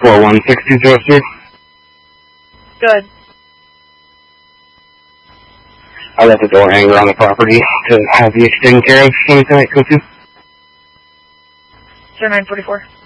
416-203. Good. I left the door hanger on the property to have you taken care of. Anything I go to? 0944.